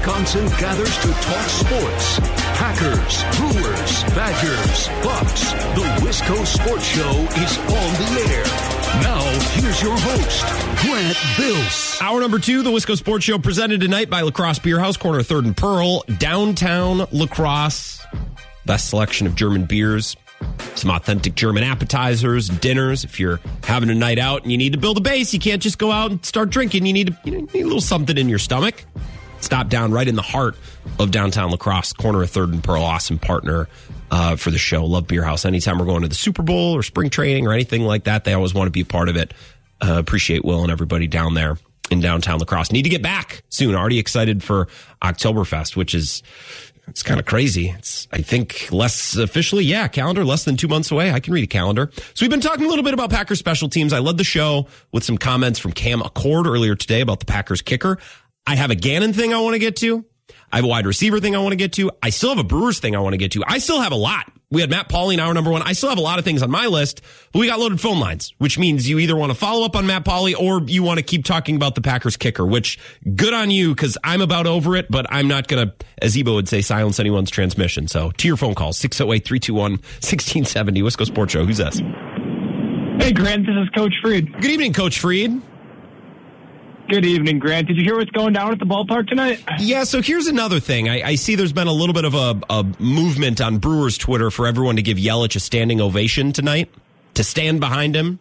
Wisconsin gathers to talk sports. Packers, Brewers, Badgers, Bucks. The Wisco Sports Show is on the air. Now, here's your host, Grant Bills. Hour number 2, the Wisco Sports Show, presented tonight by La Crosse Beer House, corner 3rd and Pearl, downtown La Crosse. Best selection of German beers, some authentic German appetizers, dinners. If you're having a night out and you need to build a base, you can't just go out and start drinking. You need a little something in your stomach. Stop down right in the heart of downtown La Crosse, corner of 3rd and Pearl. Awesome partner for the show. Love Beer House. Anytime we're going to the Super Bowl or spring training or anything like that, they always want to be a part of it. Appreciate Will and everybody down there in downtown La Crosse. Need to get back soon. Already excited for Oktoberfest, which is... It's kind of crazy. It's, I think, less officially, calendar, less than 2 months away. I can read a calendar. So we've been talking a little bit about Packers special teams. I led the show with some comments from Cam Accord earlier today about the Packers kicker. I have a Gannon thing I want to get to. I have a wide receiver thing I want to get to. I still have a Brewers thing I want to get to. I still have a lot. We had Matt Pauley in hour number 1. I still have a lot of things on my list, but we got loaded phone lines, which means you either want to follow up on Matt Pauley or you want to keep talking about the Packers kicker, which good on you because I'm about over it, but I'm not going to, as Ebo would say, silence anyone's transmission. So to your phone calls, 608-321-1670, Wisco Sports Show. Who's this? Hey, Grant, this is Coach Freed. Good evening, Coach Freed. Good evening, Grant. Did you hear what's going down at the ballpark tonight? Yeah, so here's another thing. I see there's been a little bit of a movement on Brewers Twitter for everyone to give Yelich a standing ovation tonight, to stand behind him.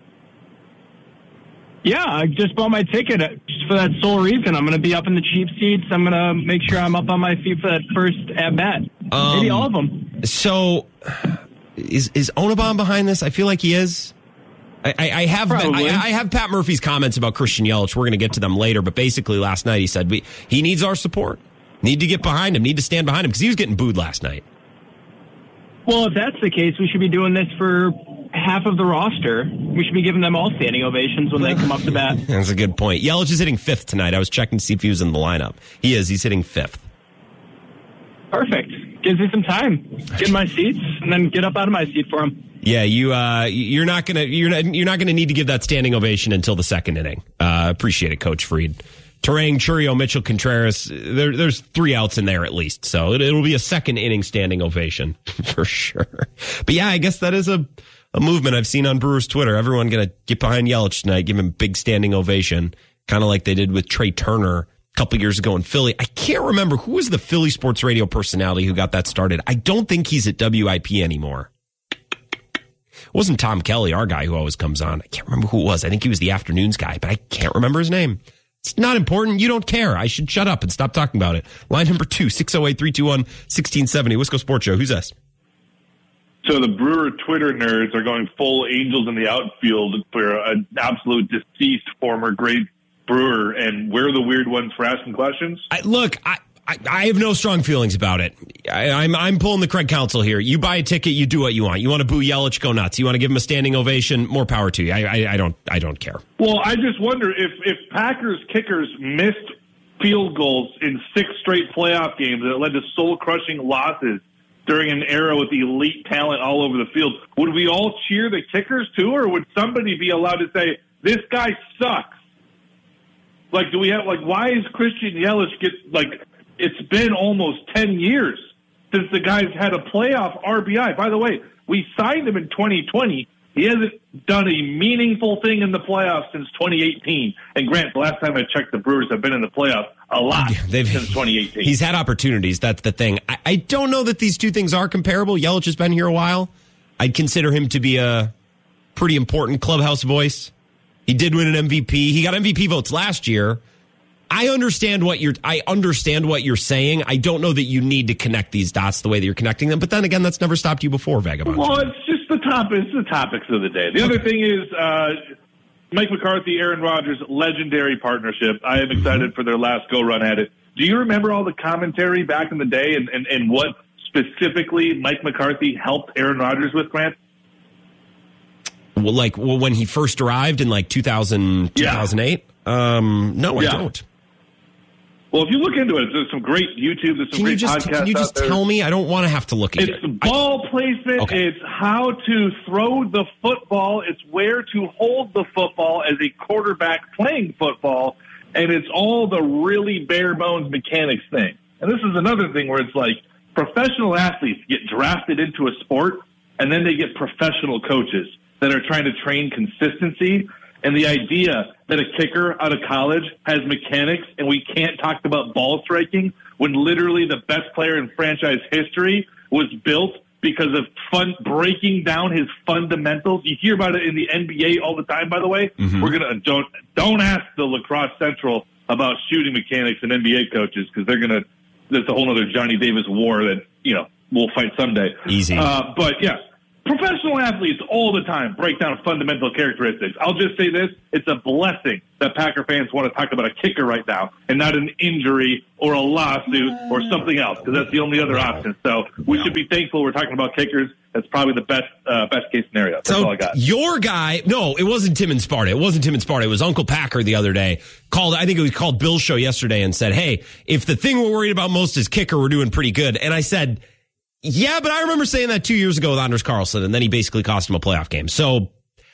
Yeah, I just bought my ticket just for that sole reason. I'm going to be up in the cheap seats. I'm going to make sure I'm up on my feet for that first at-bat. Maybe all of them. So is Onabon behind this? I feel like he is. I have Pat Murphy's comments about Christian Yelich. We're going to get to them later, but basically last night he said he needs our support. Need to get behind him. Need to stand behind him because he was getting booed last night. Well, if that's the case, we should be doing this for half of the roster. We should be giving them all standing ovations when they come up to bat. That's a good point. Yelich is hitting 5th tonight. I was checking to see if he was in the lineup. He is. He's hitting 5th. Perfect. Gives me some time. Get in my seats and then get up out of my seat for him. Yeah, you're not gonna need to give that standing ovation until the 2nd inning. Appreciate it, Coach Freed. Terang, Churio, Mitchell, Contreras. There's 3 outs in there at least, so it'll be a 2nd inning standing ovation for sure. But yeah, I guess that is a movement I've seen on Brewers Twitter. Everyone gonna get behind Yelich tonight, give him a big standing ovation, kind of like they did with Trey Turner a couple years ago in Philly. I can't remember who was the Philly sports radio personality who got that started. I don't think he's at WIP anymore. It wasn't Tom Kelly, our guy who always comes on. I can't remember who it was. I think he was the afternoons guy, but I can't remember his name. It's not important. You don't care. I should shut up and stop talking about it. Line number 2, 608-321-1670. Wisco Sports Show. Who's this? So the Brewer Twitter nerds are going full angels in the outfield for an absolute deceased former great Brewer, and we're the weird ones for asking questions? I have no strong feelings about it. I'm pulling the Craig Counsell here. You buy a ticket, you do what you want. You want to boo Yelich, go nuts. You want to give him a standing ovation, more power to you. I don't care. Well, I just wonder if Packers kickers missed field goals in 6 straight playoff games that led to soul-crushing losses during an era with elite talent all over the field, would we all cheer the kickers too, or would somebody be allowed to say, this guy sucks? Like, do we have, why is Christian Yelich it's been almost 10 years since the guy's had a playoff RBI. By the way, we signed him in 2020. He hasn't done a meaningful thing in the playoffs since 2018. And Grant, the last time I checked, the Brewers have been in the playoffs a lot since 2018. He's had opportunities. That's the thing. I don't know that these two things are comparable. Yelich has been here a while. I'd consider him to be a pretty important clubhouse voice. He did win an MVP. He got MVP votes last year. I understand what you're saying. I don't know that you need to connect these dots the way that you're connecting them. But then again, that's never stopped you before, Vagabond. Well, it's just the topics of the day. The other thing is Mike McCarthy, Aaron Rodgers, legendary partnership. I am excited for their last go run at it. Do you remember all the commentary back in the day and what specifically Mike McCarthy helped Aaron Rodgers with, Grant? Well, when he first arrived in 2008? No, I don't. Well, if you look into it, there's some great YouTube, there's some great podcasts. Can you just tell me? I don't want to have to look at it. It's ball placement. Okay. It's how to throw the football. It's where to hold the football as a quarterback playing football. and it's all the really bare bones mechanics thing. And this is another thing where it's like professional athletes get drafted into a sport, and then they get professional coaches that are trying to train consistency. And the idea that a kicker out of college has mechanics and we can't talk about ball striking when literally the best player in franchise history was built because of breaking down his fundamentals. You hear about it in the NBA all the time, by the way. Mm-hmm. We're going to don't ask the Lacrosse Central about shooting mechanics and NBA coaches, because there's a whole other Johnny Davis war that, we'll fight someday. Easy. But yeah. Professional athletes all the time break down fundamental characteristics. I'll just say this. It's a blessing that Packer fans want to talk about a kicker right now and not an injury or a lawsuit or something else, because that's the only other option. So we should be thankful we're talking about kickers. That's probably the best case scenario. That's all I got. Your guy, no, it wasn't Tim and Sparta. It was Uncle Packer the other day. I think it was called Bill's show yesterday and said, hey, if the thing we're worried about most is kicker, we're doing pretty good. And I said, yeah, but I remember saying that 2 years ago with Anders Carlson, and then he basically cost him a playoff game. So,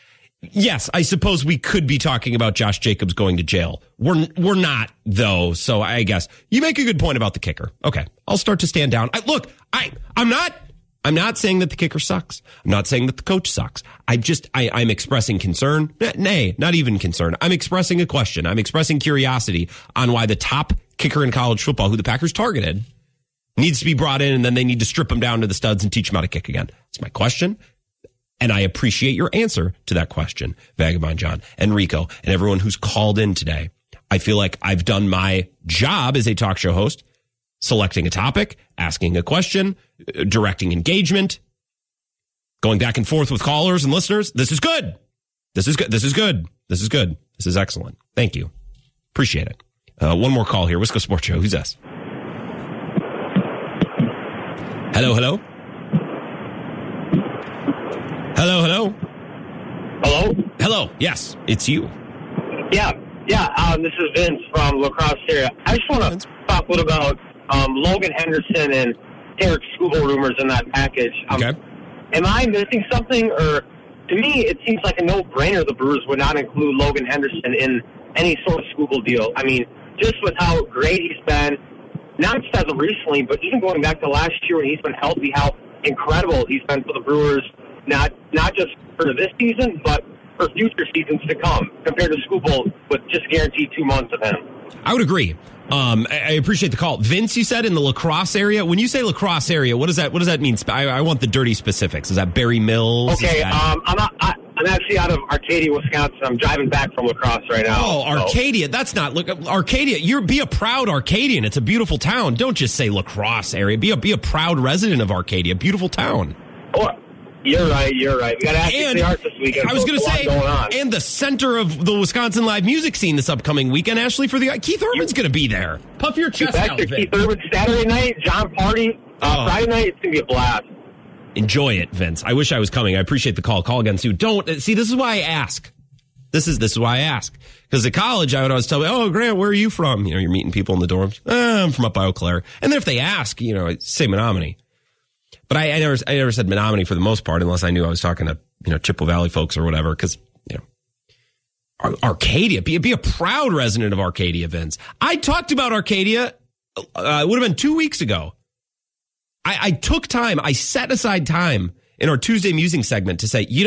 yes, I suppose we could be talking about Josh Jacobs going to jail. We're not, though, so I guess. You make a good point about the kicker. Okay, I'll start to stand down. I'm not saying that the kicker sucks. I'm not saying that the coach sucks. I'm expressing concern. Nay, not even concern. I'm expressing a question. I'm expressing curiosity on why the top kicker in college football, who the Packers targeted, needs to be brought in, and then they need to strip him down to the studs and teach him how to kick again. That's my question. And I appreciate your answer to that question, Vagabond John, Enrico, and everyone who's called in today. I feel like I've done my job as a talk show host, selecting a topic, asking a question, directing engagement, going back and forth with callers and listeners. This is good. This is good. This is good. This is good. This is excellent. Thank you. Appreciate it. One more call here. Wisco Sports Show. Who's this? Hello, hello. Hello, hello. Hello? Hello. Yes, it's you. Yeah. This is Vince from La Crosse area. I just want to talk a little about Logan Henderson and Derek Skubal rumors in that package. Okay. Am I missing something? Or to me, it seems like a no-brainer the Brewers would not include Logan Henderson in any sort of Skubal deal. I mean, just with how great he's been, not just as of recently, but even going back to last year when he's been healthy, how incredible he's been for the Brewers, not just for this season, but for future seasons to come, compared to Skubal with just guaranteed 2 months of him. I would agree. I appreciate the call. Vince, you said in the La Crosse area. When you say La Crosse area, what does that mean? I want the dirty specifics. Is that Barry Mills? Okay, I'm actually out of Arcadia, Wisconsin. I'm driving back from La Crosse right now. Oh, Arcadia. That's not Arcadia. Be a proud Arcadian. It's a beautiful town. Don't just say La Crosse area. Be a proud resident of Arcadia. Beautiful town. Oh, you're right. We got to ask the arts this weekend. I was going to say, and the center of the Wisconsin live music scene this upcoming weekend. Ashley, Keith Urban's going to be there. Puff your chest out. Keith Urban Saturday night, John Party Friday night. It's going to be a blast. Enjoy it, Vince. I wish I was coming. I appreciate the call. Call again soon. This is why I ask. This is why I ask. Because at college, I would always tell me, oh, Grant, where are you from? You're meeting people in the dorms. I'm from up by Eau Claire. And then if they ask, I say Menominee. But I never said Menominee for the most part, unless I knew I was talking to, Chippewa Valley folks or whatever. Because, Arcadia, be a proud resident of Arcadia, Vince. I talked about Arcadia, it would have been 2 weeks ago. I took time. I set aside time in our Tuesday musing segment to say, here's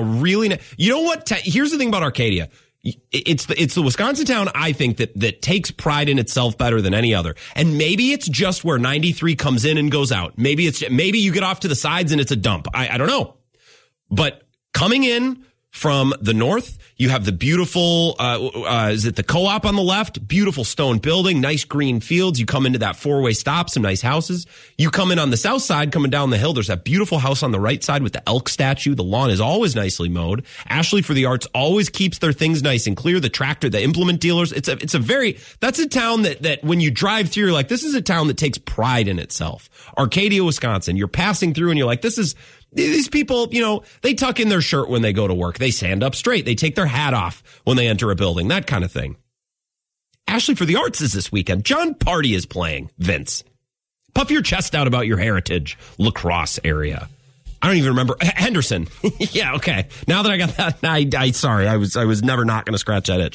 the thing about Arcadia. It's the Wisconsin town, I think, that takes pride in itself better than any other. And maybe it's just where 93 comes in and goes out. Maybe you get off to the sides and it's a dump. I don't know. But coming in from the north, you have the beautiful, is it the Co-op on the left? Beautiful stone building, nice green fields. You come into that four-way stop, some nice houses. You come in on the south side, coming down the hill. There's that beautiful house on the right side with the elk statue. The lawn is always nicely mowed. Ashley for the Arts always keeps their things nice and clear. The tractor, the implement dealers. That's a town that when you drive through, you're like, this is a town that takes pride in itself. Arcadia, Wisconsin. You're passing through and you're like, these people, they tuck in their shirt when they go to work. They stand up straight. They take their hat off when they enter a building, that kind of thing. Ashley for the Arts is this weekend. John Party is playing, Vince. Puff your chest out about your heritage, La Crosse area. I don't even remember. Henderson. Yeah, okay. Now that I got that, sorry. I was never not going to scratch that itch.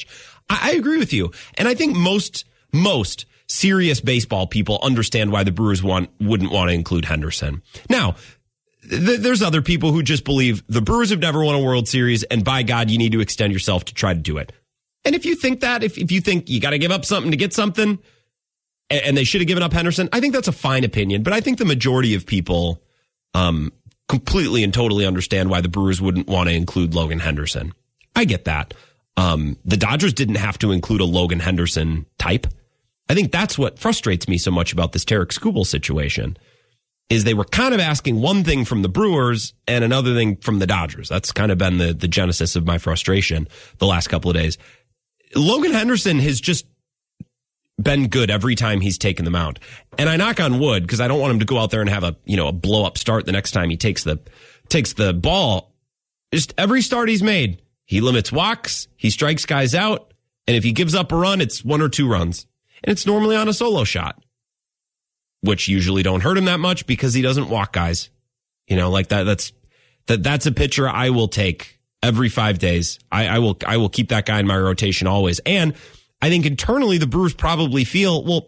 I agree with you. And I think most serious baseball people understand why the Brewers wouldn't want to include Henderson. Now, there's other people who just believe the Brewers have never won a World Series, and by God, you need to extend yourself to try to do it. And if you think that, if you think you got to give up something to get something, and they should have given up Henderson, I think that's a fine opinion. But I think the majority of people completely and totally understand why the Brewers wouldn't want to include Logan Henderson. I get that. The Dodgers didn't have to include a Logan Henderson type. I think that's what frustrates me so much about this Tarik Skubal situation, is they were kind of asking one thing from the Brewers and another thing from the Dodgers. That's kind of been the genesis of my frustration the last couple of days. Logan Henderson has just been good every time he's taken the mound. And I knock on wood because I don't want him to go out there and have a blow up start the next time he takes the ball. Just every start he's made, he limits walks, he strikes guys out, and if he gives up a run, it's 1 or 2 runs. And it's normally on a solo shot, which usually don't hurt him that much because he doesn't walk guys. Like that. That's a pitcher I will take every 5 days. I will keep that guy in my rotation always. And I think internally the Brewers probably feel, well,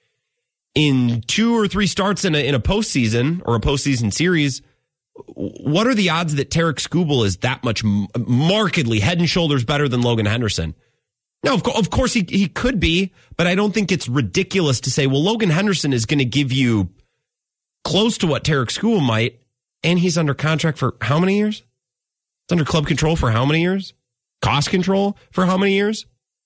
in 2 or 3 starts in a postseason or a postseason series, what are the odds that Tarik Skubal is that much markedly head and shoulders better than Logan Henderson? Now, of course he could be, but I don't think it's ridiculous to say, well, Logan Henderson is going to give you close to what Tarik Skubal might, and he's under contract for how many years? It's under club control for how many years? Cost control for how many years?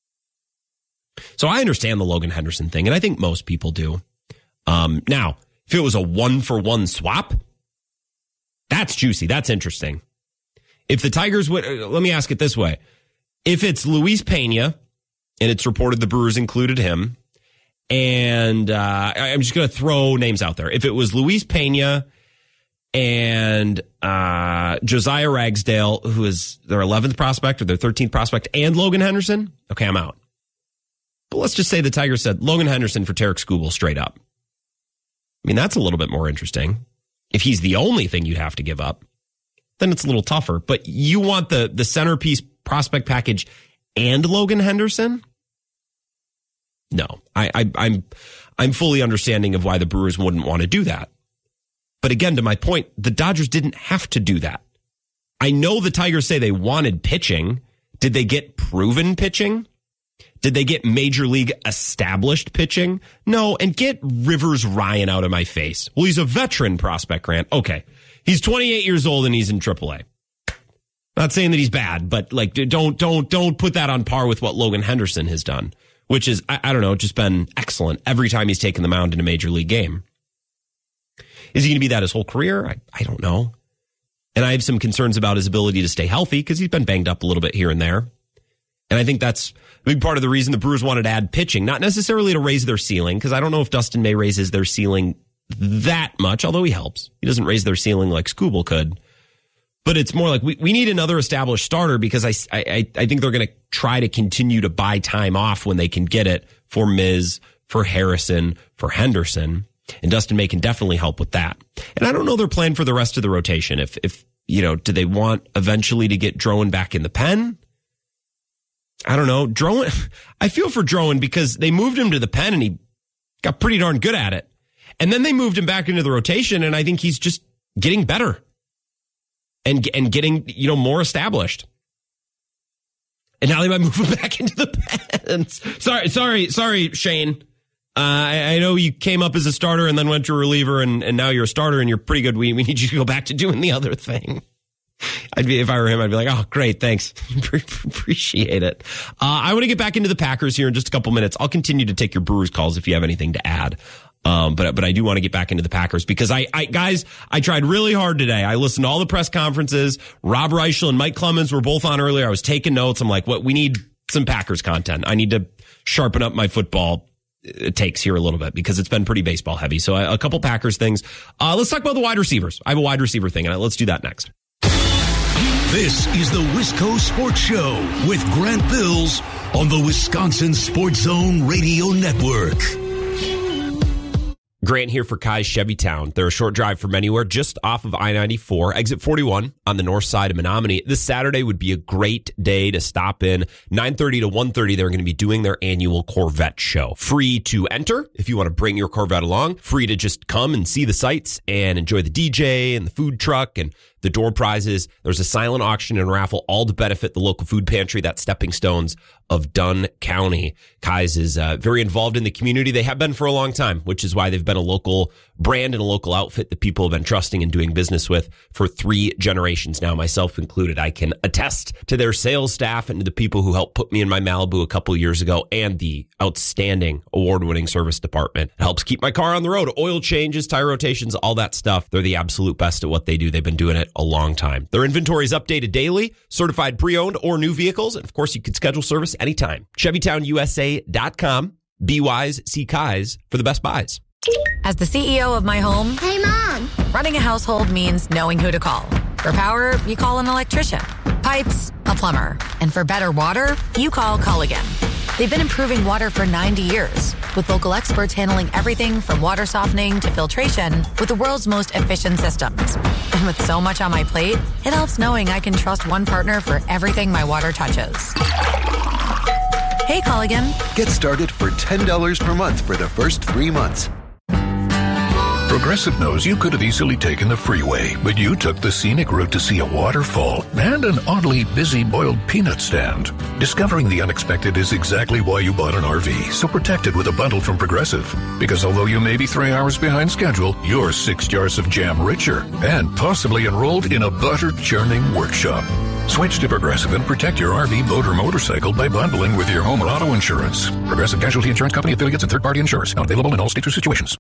So I understand the Logan Henderson thing, and I think most people do. Now, if it was a 1-for-1 swap, that's juicy. That's interesting. If the Tigers would, let me ask it this way. If it's Luis Pena, and it's reported the Brewers included him, and I'm just going to throw names out there. If it was Luis Pena and Josiah Ragsdale, who is their 11th prospect or their 13th prospect, and Logan Henderson, okay, I'm out. But let's just say the Tigers said Logan Henderson for Tarik Skubal straight up. I mean, that's a little bit more interesting. If he's the only thing you'd have to give up, then it's a little tougher. But you want the centerpiece prospect package and Logan Henderson? No, I'm fully understanding of why the Brewers wouldn't want to do that. But again, to my point, the Dodgers didn't have to do that. I know the Tigers say they wanted pitching. Did they get proven pitching? Did they get major league established pitching? No, and get Rivers Ryan out of my face. Well, he's a veteran prospect, Grant. Okay, he's 28 years old and he's in AAA. Not saying that he's bad, but like don't put that on par with what Logan Henderson has done, which is, I don't know, just been excellent every time he's taken the mound in a major league game. Is he going to be that his whole career? I don't know. And I have some concerns about his ability to stay healthy because he's been banged up a little bit here and there. And I think that's a big part of the reason the Brewers wanted to add pitching, not necessarily to raise their ceiling, because I don't know if Dustin May raises their ceiling that much, although he helps. He doesn't raise their ceiling like Skubal could. But it's more like we need another established starter because I think they're going to try to continue to buy time off when they can get it for Miz, for Harrison, for Henderson. And Dustin May can definitely help with that. And I don't know their plan for the rest of the rotation. If do they want eventually to get Drowan back in the pen? I don't know. Drowan, I feel for Drowan because they moved him to the pen and he got pretty darn good at it. And then they moved him back into the rotation, and I think he's just getting better and getting, more established. And now they might move him back into the pen. Sorry, Shane. I know you came up as a starter and then went to a reliever, and now you're a starter and you're pretty good. We need you to go back to doing the other thing. If I were him, I'd be like, oh, great, thanks. Appreciate it. I want to get back into the Packers here in just a couple minutes. I'll continue to take your Brewers calls if you have anything to add. But I do want to get back into the Packers because I tried really hard today. I listened to all the press conferences. Rob Reichel and Mike Clemens were both on earlier. I was taking notes. I'm like, we need some Packers content. I need to sharpen up my football takes here a little bit because it's been pretty baseball heavy. So a couple Packers things. Let's talk about the wide receivers. I have a wide receiver thing, and let's do that next. This is the Wisco Sports Show with Grant Bills on the Wisconsin Sports Zone Radio Network. Grant here for Kai's Chevytown. They're a short drive from anywhere, just off of I-94, exit 41 on the north side of Menominee. This Saturday would be a great day to stop in. 9:30 to 1:30, they're going to be doing their annual Corvette show. Free to enter if you want to bring your Corvette along. Free to just come and see the sights and enjoy the DJ and the food truck and the door prizes. There's a silent auction and raffle, all to benefit the local food pantry, that's Stepping Stones of Dunn County. Kai's is very involved in the community. They have been for a long time, which is why they've been a local brand and a local outfit that people have been trusting and doing business with for 3 generations now, myself included. I can attest to their sales staff and to the people who helped put me in my Malibu a couple years ago, and the outstanding award-winning service department. It helps keep my car on the road. Oil changes, tire rotations, all that stuff. They're the absolute best at what they do. They've been doing it a long time. Their inventory is updated daily, certified pre-owned or new vehicles. And of course, you can schedule service anytime. ChevytownUSA.com. Be wise, see Kai's for the best buys. As the CEO of my home, hey, Mom, running a household means knowing who to call. For power, you call an electrician. Pipes, a plumber. And for better water, you call Culligan. They've been improving water for 90 years, with local experts handling everything from water softening to filtration with the world's most efficient systems. And with so much on my plate, it helps knowing I can trust one partner for everything my water touches. Hey, Culligan. Get started for $10 per month for the first 3 months. Progressive knows you could have easily taken the freeway, but you took the scenic route to see a waterfall and an oddly busy boiled peanut stand. Discovering the unexpected is exactly why you bought an RV, so protect it with a bundle from Progressive. Because although you may be 3 hours behind schedule, you're 6 jars of jam richer and possibly enrolled in a butter-churning workshop. Switch to Progressive and protect your RV, boat, or motorcycle by bundling with your home or auto insurance. Progressive Casualty Insurance Company, affiliates, and third-party insurers. Not available in all states or situations.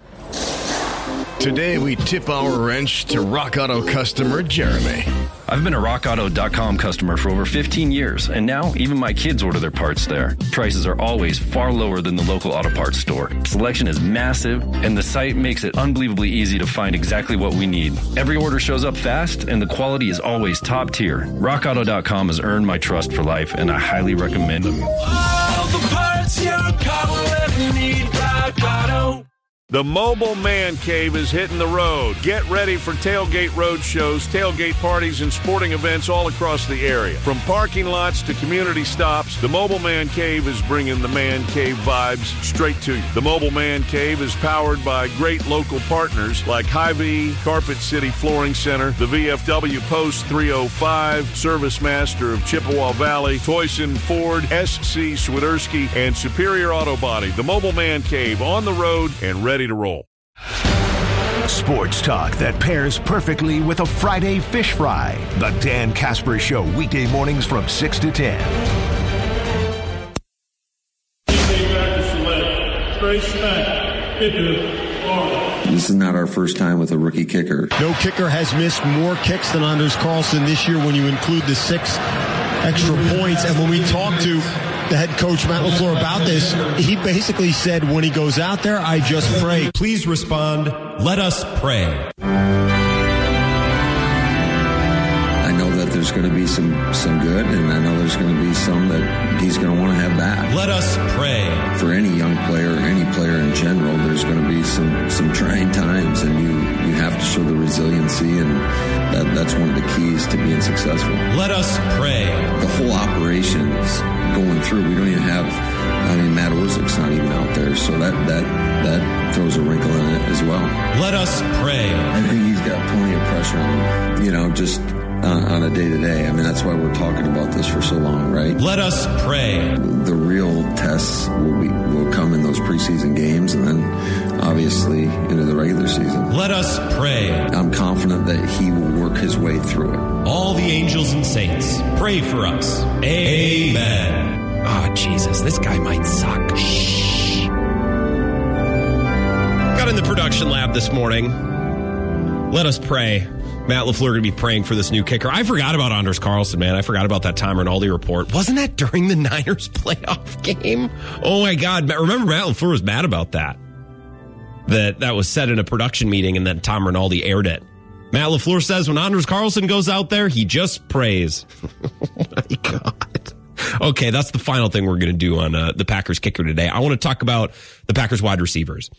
Today, we tip our wrench to Rock Auto customer Jeremy. I've been a RockAuto.com customer for over 15 years, and now even my kids order their parts there. Prices are always far lower than the local auto parts store. Selection is massive, and the site makes it unbelievably easy to find exactly what we need. Every order shows up fast, and the quality is always top tier. RockAuto.com has earned my trust for life, and I highly recommend them. All the parts your car will ever need, Rock Auto. The Mobile Man Cave is hitting the road. Get ready for tailgate road shows, tailgate parties, and sporting events all across the area. From parking lots to community stops, the Mobile Man Cave is bringing the Man Cave vibes straight to you. The Mobile Man Cave is powered by great local partners like Hy-Vee, Carpet City Flooring Center, the VFW Post 305, Service Master of Chippewa Valley, Toyson Ford, SC Swiderski, and Superior Auto Body. The Mobile Man Cave on the road and ready to roll. Sports talk that pairs perfectly with a Friday fish fry. The Dan Casper Show, weekday mornings from 6 to 10. This is not our first time with a rookie kicker. No kicker has missed more kicks than Anders Carlson this year when you include the 6 extra points. And when we talked to the head coach, Matt LaFleur, about this, he basically said when he goes out there, I just pray. Please respond. Let us pray. I know that there's going to be some good, and I know there's going to be some that he's going to want to have back. Let us pray. For any young player, any player in general, there's going to be some trying times, and you have to show the resiliency, and that's one of the keys to being successful. Let us pray. The whole operation's going through. We don't even have, Matt Orzech's not even out there, so that throws a wrinkle in it as well. Let us pray. I think he's got plenty of pressure on him, just on a day-to-day. That's why we're talking about this for so long, right? Let us pray. The real tests will come in those preseason games, and then obviously into the regular season. Let us pray. I'm confident that he will work his way through it. All the angels and saints, pray for us. Amen. Oh, Jesus, this guy might suck. Shh. Got in the production lab this morning. Let us pray. Matt LaFleur going to be praying for this new kicker. I forgot about Anders Carlson, man. I forgot about that Tom Rinaldi report. Wasn't that during the Niners playoff game? Oh, my God. Remember, Matt LaFleur was mad about that. That was said in a production meeting, and then Tom Rinaldi aired it. Matt LaFleur says when Anders Carlson goes out there, he just prays. Oh, my God. Okay, that's the final thing we're going to do on the Packers kicker today. I want to talk about the Packers wide receivers.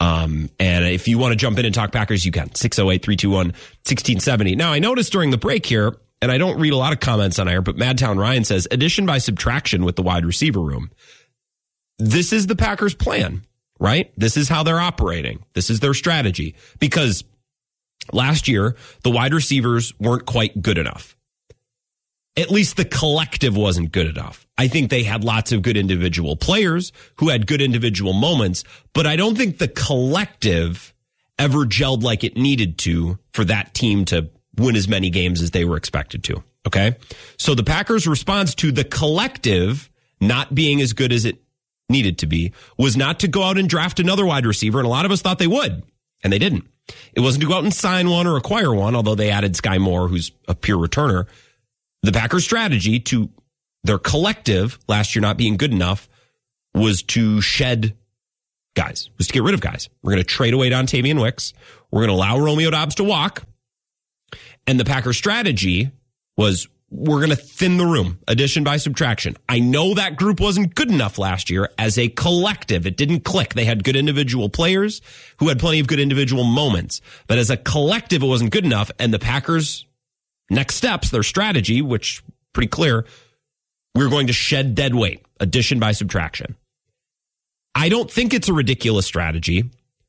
And if you want to jump in and talk Packers, you can. 608-321-1670. Now, I noticed during the break here, and I don't read a lot of comments on air, but Madtown Ryan says, addition by subtraction with the wide receiver room. This is the Packers' plan, right? This is how they're operating. This is their strategy. Because last year, the wide receivers weren't quite good enough. At least the collective wasn't good enough. I think they had lots of good individual players who had good individual moments, but I don't think the collective ever gelled like it needed to for that team to win as many games as they were expected to. Okay. So the Packers' response to the collective not being as good as it needed to be was not to go out and draft another wide receiver. And a lot of us thought they would, and they didn't. It wasn't to go out and sign one or acquire one, although they added Sky Moore, who's a pure returner. The Packers' strategy to their collective last year not being good enough was to shed guys, was to get rid of guys. We're going to trade away Dontavian Wicks. We're going to allow Romeo Doubs to walk. And the Packers' strategy was we're going to thin the room, addition by subtraction. I know that group wasn't good enough last year as a collective. It didn't click. They had good individual players who had plenty of good individual moments. But as a collective, it wasn't good enough. And the Packers' next steps, their strategy, which pretty clear, we're going to shed dead weight, addition by subtraction. I don't think it's a ridiculous strategy,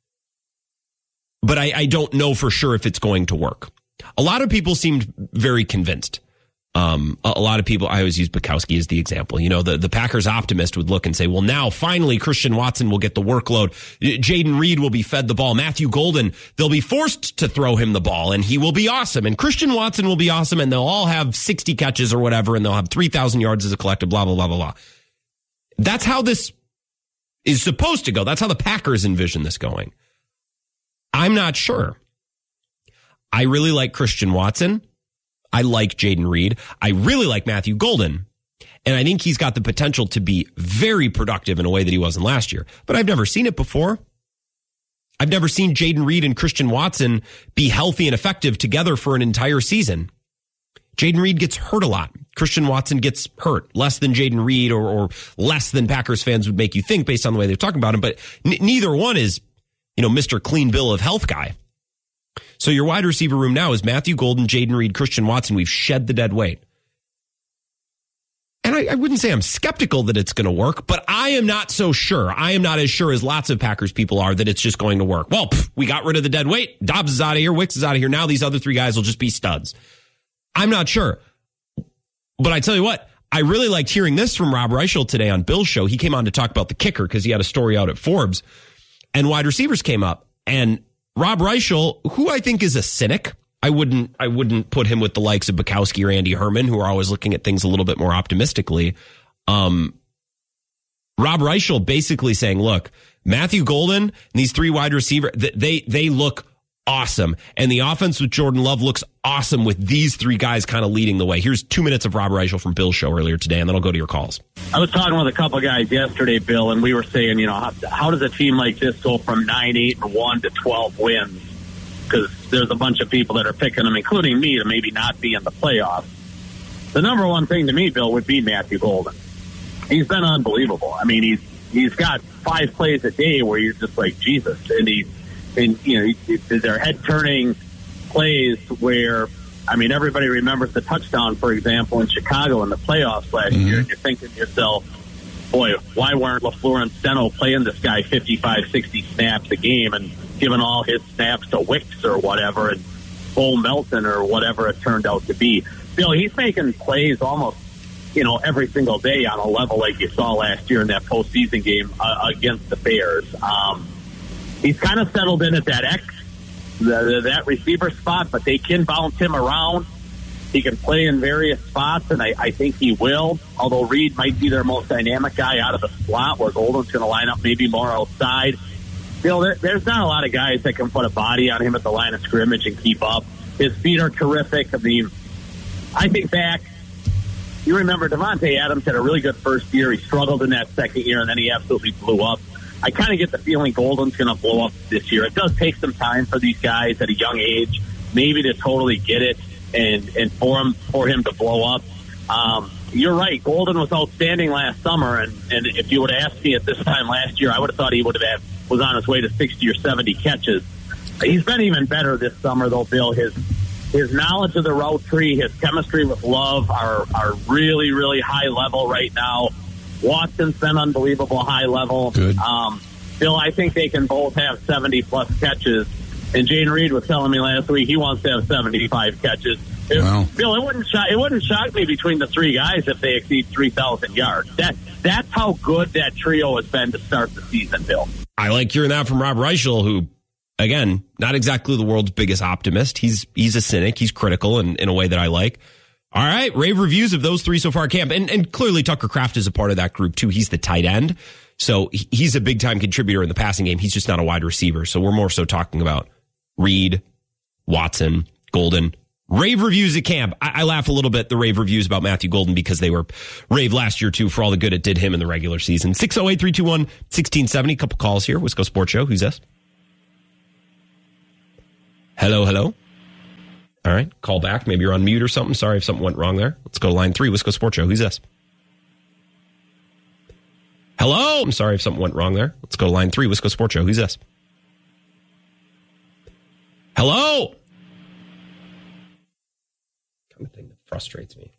but I don't know for sure if it's going to work. A lot of people seemed very convinced. A lot of people, I always use Bukowski as the example. You know, the Packers optimist would look and say, well, now finally Christian Watson will get the workload. Jaden Reed will be fed the ball. Matthew Golden, they'll be forced to throw him the ball and he will be awesome. And Christian Watson will be awesome and they'll all have 60 catches or whatever and they'll have 3,000 yards as a collective, blah, blah, blah, blah, blah. That's how this is supposed to go. That's how the Packers envision this going. I'm not sure. I really like Christian Watson. I like Jaden Reed. I really like Matthew Golden. And I think he's got the potential to be very productive in a way that he wasn't last year. But I've never seen it before. I've never seen Jaden Reed and Christian Watson be healthy and effective together for an entire season. Jaden Reed gets hurt a lot. Christian Watson gets hurt less than Jaden Reed or less than Packers fans would make you think based on the way they're talking about him. But neither one is, you know, Mr. Clean Bill of Health guy. So your wide receiver room now is Matthew Golden, Jaden Reed, Christian Watson. We've shed the dead weight. And I wouldn't say I'm skeptical that it's going to work, but I am not so sure. I am not as sure as lots of Packers people are that it's just going to work. Well, we got rid of the dead weight. Dobbs is out of here. Wicks is out of here. Now these other three guys will just be studs. I'm not sure. But I tell you what, I really liked hearing this from Rob Reichel today on Bill's show. He came on to talk about the kicker because he had a story out at Forbes. And wide receivers came up. And Rob Reichel, who I think is a cynic, I wouldn't put him with the likes of Bukowski or Andy Herman, who are always looking at things a little bit more optimistically. Rob Reichel basically saying, look, Matthew Golden and these three wide receivers, they look awesome. And the offense with Jordan Love looks awesome with these three guys kind of leading the way. Here's 2 minutes of Rob Reichel from Bill's show earlier today, and then I'll go to your calls. I was talking with a couple of guys yesterday, Bill, and we were saying, you know, how does a team like this go from 9-8-1 to 12 wins? Because there's a bunch of people that are picking them, including me, to maybe not be in the playoffs. The number one thing to me, Bill, would be Matthew Golden. He's been unbelievable. I mean, he's got 5 plays a day where you're just like, Jesus. And they're head-turning plays where, I mean, everybody remembers the touchdown, for example, in Chicago in the playoffs last year. And you're thinking to yourself, boy, why weren't LaFleur and Steno playing this guy 55, 60 snaps a game and giving all his snaps to Wicks or whatever and Cole Melton or whatever it turned out to be. Bill, he's making plays almost, you know, every single day on a level like you saw last year in that postseason game against the Bears. He's kind of settled in at that that receiver spot, but they can bounce him around. He can play in various spots, and I think he will, although Reed might be their most dynamic guy out of the slot, where Golden's going to line up maybe more outside. Bill, there's not a lot of guys that can put a body on him at the line of scrimmage and keep up. His feet are terrific. I mean, I think back, you remember Devontae Adams had a really good first year. He struggled in that second year, and then he absolutely blew up. I kind of get the feeling Golden's going to blow up this year. It does take some time for these guys at a young age, maybe to totally get it and for him to blow up. You're right. Golden was outstanding last summer, and if you would have asked me at this time last year, I would have thought he would have was on his way to 60 or 70 catches. He's been even better this summer, though, Bill. His knowledge of the route tree, his chemistry with Love are really, really high level right now. Watson's been unbelievable high level. Good. Bill, I think they can both have 70-plus catches. And Jane Reed was telling me last week he wants to have 75 catches. Wow. Bill, it wouldn't shock me between the three guys if they exceed 3,000 yards. That's how good that trio has been to start the season, Bill. I like hearing that from Rob Reichel, who, again, not exactly the world's biggest optimist. He's a cynic. He's critical in a way that I like. All right, rave reviews of those three so far at camp. And clearly Tucker Kraft is a part of that group, too. He's the tight end. So he's a big-time contributor in the passing game. He's just not a wide receiver. So we're more so talking about Reed, Watson, Golden. Rave reviews at camp. I laugh a little bit, the rave reviews about Matthew Golden, because they were rave last year, too, for all the good it did him in the regular season. 608-321-1670. Couple calls here. Wisco Sports Show. Who's this? Hello. All right. Call back. Maybe you're on mute or something. Sorry if something went wrong there. Let's go to line 3. Wisco Sports Show. Who's this? Hello. I'm sorry if something went wrong there. Let's go to line 3. Wisco Sports Show. Who's this? Hello. Kind of thing that frustrates me.